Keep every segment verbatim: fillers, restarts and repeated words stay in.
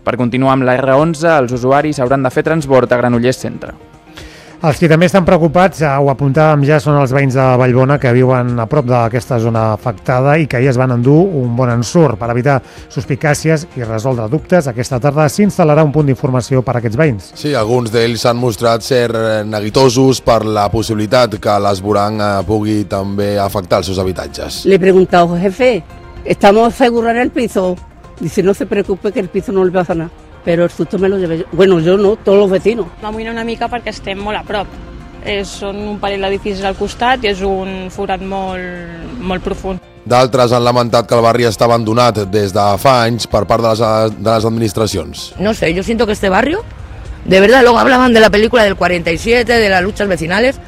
Per continuar amb la erre onze, els usuaris hauran de fer transbord a Granollers Centre. Els qui també estan preocupats, ho apuntàvem ja, són els veïns de Vallbona que viuen a prop d'aquesta zona afectada i que ahir es van endur un bon ensurt. Per evitar suspicàcies i resoldre dubtes, aquesta tarda s'instal·larà un punt d'informació per a aquests veïns. Sí, alguns d'ells s'han mostrat ser neguitosos per la possibilitat que l'esborang pugui també afectar els seus habitatges. Le he preguntado, jefe, ¿estamos seguros en el piso? Dice, no se preocupe que el piso no le pasa nada. Pero el susto me lo llevé yo. Bueno, yo no, todos los vecinos. M'amoïna una mica perquè estem molt a prop. És, són un parell d'edificis al costat i és un forat molt, molt profund. D'altres han lamentat que el barri està abandonat des de fa anys per part de les, de les administracions. No sé, yo siento que este barrio, de verdad, luego hablaban de la película del cuarenta y siete, de las luchas vecinales.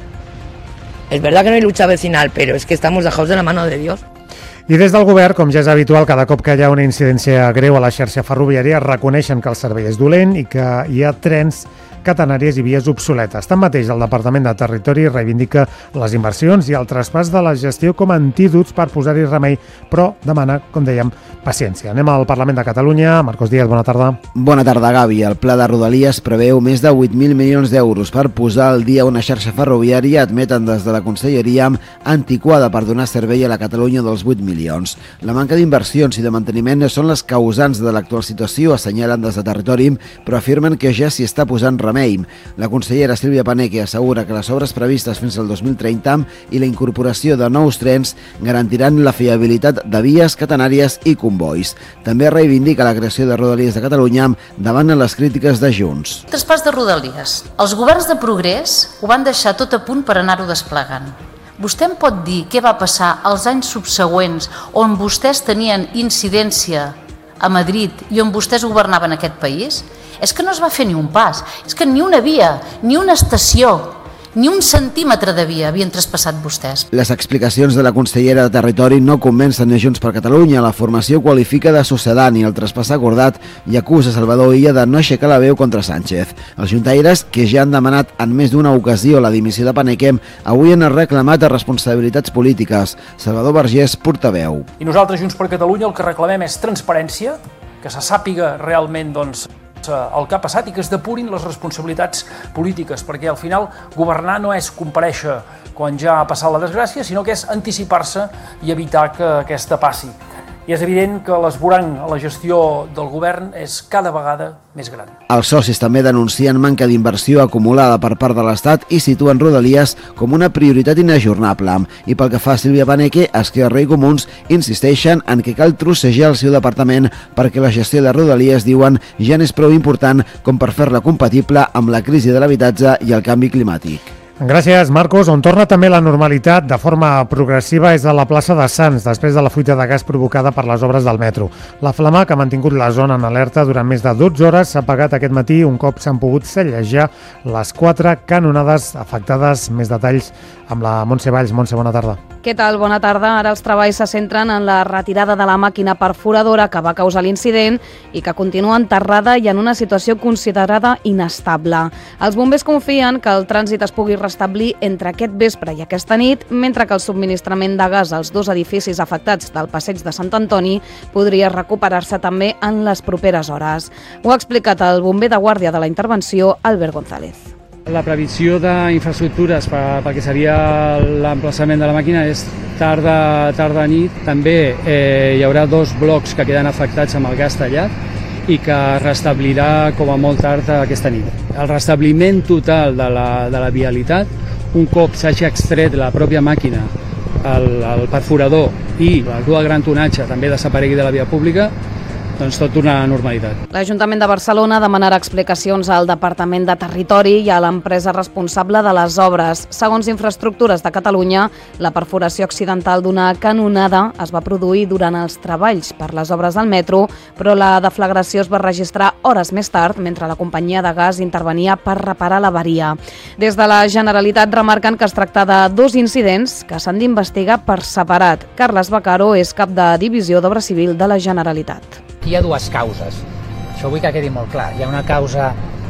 Es verdad que no hay lucha vecinal, pero es que estamos dejados de la mano de Dios. I des del govern, com ja és habitual, cada cop que hi ha una incidència greu a la xarxa ferroviària reconeixen que el servei és dolent i que hi ha trens catenàries i vies obsoletes. Tanmateix, el Departament de Territori reivindica les inversions i el traspàs de la gestió com a antídots per posar-hi remei, però demana, com dèiem, paciència. Anem al Parlament de Catalunya. Marcos Díaz, bona tarda. Bona tarda, Gavi. El pla de Rodalies preveu més de vuit mil milions d'euros per posar al dia una xarxa ferroviària, admeten des de la Conselleria, antiquada per donar servei a la Catalunya dels vuit milions. La manca d'inversions i de manteniment són les causants de l'actual situació, assenyalen des de Territori, però afirmen que ja s'hi està posant remei. La consellera Sílvia Paneque assegura que les obres previstes fins al dos mil trenta i la incorporació de nous trens garantiran la fiabilitat de vies catenàries i convois. També reivindica la creació de Rodalies de Catalunya davant les crítiques de Junts. Traspàs de Rodalies. Els governs de progrés ho van deixar tot a punt per anar-ho desplegant. Vostè em pot dir què va passar als anys subsegüents on vostès tenien incidència a Madrid i on vostès governaven aquest país? És que no es va fer ni un pas, és que ni una via, ni una estació, ni un centímetre de via havien traspassat vostès. Les explicacions de la consellera de Territori no convencen ni Junts per Catalunya. La formació qualifica de sucedani el traspàs acordat i acusa Salvador Illa de no aixecar la veu contra Sánchez. Els juntaires, que ja han demanat en més d'una ocasió la dimissió de Paneque, avui han reclamat responsabilitats polítiques. Salvador Vergés, portaveu. I nosaltres, Junts per Catalunya, el que reclamem és transparència, que se sàpiga realment doncs, el que ha passat i que es depurin les responsabilitats polítiques, perquè al final governar no és comparèixer quan ja ha passat la desgràcia, sinó que és anticipar-se i evitar que aquesta passi. I és evident que l'esborang a la gestió del govern és cada vegada més gran. Els socis també denuncien manca d'inversió acumulada per part de l'Estat i situen Rodalies com una prioritat inajornable. I pel que fa a Sílvia Paneque, Esquerra i Comuns insisteixen en que cal trossejar el seu departament perquè la gestió de Rodalies, diuen, ja n'és prou important com per fer-la compatible amb la crisi de l'habitatge i el canvi climàtic. Gràcies, Marcos. On torna també la normalitat de forma progressiva és a la plaça de Sants, després de la fuita de gas provocada per les obres del metro. La flama, que ha mantingut la zona en alerta durant més de dotze hores, s'ha apagat aquest matí un cop s'han pogut sellejar les quatre canonades afectades. Més detalls amb la Montse Valls. Montse, bona tarda. Què tal? Bona tarda. Ara els treballs se centren en la retirada de la màquina perforadora que va causar l'incident i que continua enterrada i en una situació considerada inestable. Els bombers confien que el trànsit es pugui restablir entre aquest vespre i aquesta nit, mentre que el subministrament de gas als dos edificis afectats del passeig de Sant Antoni podria recuperar-se també en les properes hores. Ho ha explicat el bomber de guàrdia de la intervenció, Albert González. La previsió d'infraestructures pel que seria l'emplaçament de la màquina és tarda, tarda nit. També eh, hi haurà dos blocs que queden afectats amb el gas tallat i que es restablirà com a molt tard aquesta nit. El restabliment total de la, de la vialitat, un cop s'hagi extret la pròpia màquina, el, el perforador i el dual gran tonatge també desaparegui de la via pública, doncs tot una normalitat. L'Ajuntament de Barcelona demanarà explicacions al Departament de Territori i a l'empresa responsable de les obres. Segons Infraestructures de Catalunya, la perforació accidental d'una canonada es va produir durant els treballs per les obres del metro, però la deflagració es va registrar hores més tard, mentre la companyia de gas intervenia per reparar l'averia. Des de la Generalitat remarquen que es tracta de dos incidents que s'han d'investigar per separat. Carles Becaro és cap de Divisió d'Obra Civil de la Generalitat. Hi ha dues causes, això vull que quedi molt clar. Hi ha una causa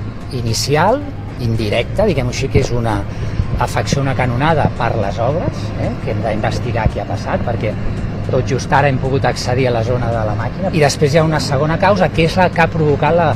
inicial, indirecta, diguem-ho així, que és una afecció, una canonada per les obres, eh, que hem d'investigar què ha passat, perquè tot just ara hem pogut accedir a la zona de la màquina. I després hi ha una segona causa, que és la que ha provocat la